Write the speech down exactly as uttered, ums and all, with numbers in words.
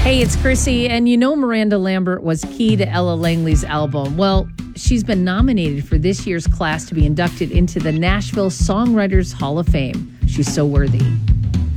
Hey, it's Chrissy, and you know Miranda Lambert was key to Ella Langley's album. Well, she's been nominated for this year's class to be inducted into the Nashville Songwriters Hall of Fame. She's so worthy.